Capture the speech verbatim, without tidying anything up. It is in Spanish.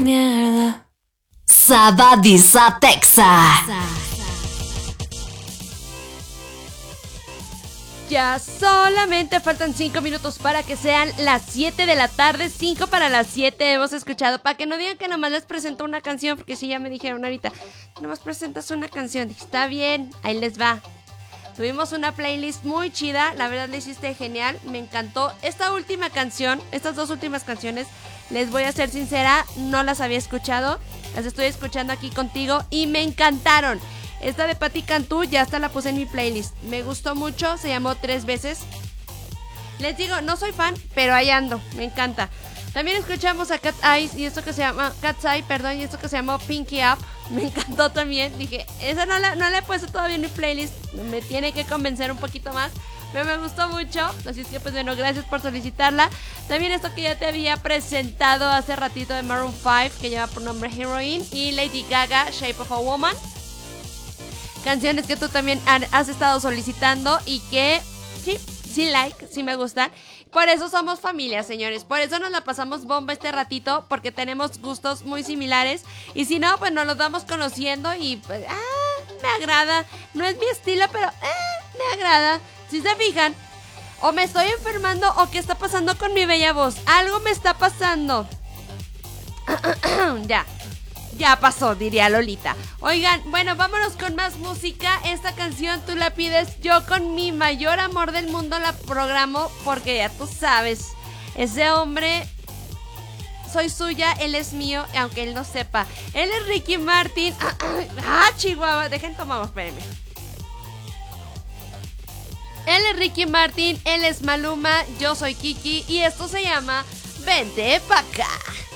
mierda. Sabadisa Texas. Ya solamente faltan cinco minutos para que sean las siete de la tarde. cinco para las siete hemos escuchado. Para que no digan que nomás les presento una canción, porque sí, ya me dijeron ahorita, nomás presentas una canción. Dije, está bien, ahí les va. Tuvimos una playlist muy chida. La verdad, le hiciste genial, me encantó. Esta última canción, estas dos últimas canciones, les voy a ser sincera, no las había escuchado. Las estoy escuchando aquí contigo y me encantaron. Esta de Patti Cantú ya hasta la puse en mi playlist. Me gustó mucho, se llamó Tres Veces. Les digo, no soy fan, pero ahí ando, me encanta. También escuchamos a Cat Eyes y esto que se llama Cat's Eye, perdón, y esto que se llamó Pinky Up. Me encantó también. Dije, esa no la, no la he puesto todavía en mi playlist. Me tiene que convencer un poquito más. Pero me gustó mucho. Así es que pues bueno, gracias por solicitarla. También esto que ya te había presentado hace ratito de Maroon cinco, que lleva por nombre Heroine. Y Lady Gaga, Shape of a Woman. Canciones que tú también has estado solicitando y que sí, sí like, sí me gustan. Por eso somos familia, señores. Por eso nos la pasamos bomba este ratito, porque tenemos gustos muy similares. Y si no, pues nos los vamos conociendo y pues, ah, me agrada. No es mi estilo, pero eh, me agrada. Si se fijan, o me estoy enfermando o qué está pasando con mi bella voz. Algo me está pasando. Ya. Ya pasó, diría Lolita. Oigan, bueno, vámonos con más música. Esta canción tú la pides, yo con mi mayor amor del mundo la programo, porque ya tú sabes, ese hombre, soy suya, él es mío, aunque él no sepa. Él es Ricky Martin. Ah, Chihuahua, dejen tomamos, espérenme. Él es Ricky Martin, él es Maluma, yo soy Kiki y esto se llama Vente pa' acá.